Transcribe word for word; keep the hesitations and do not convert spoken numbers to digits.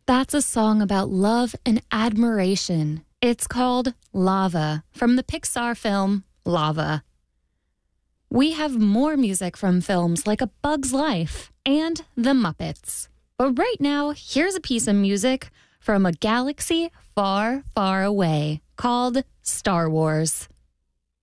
That's a song about love and admiration. It's called Lava from the Pixar film Lava. We have more music from films like A Bug's Life and The Muppets. But right now, here's a piece of music from a galaxy far, far away called Star Wars.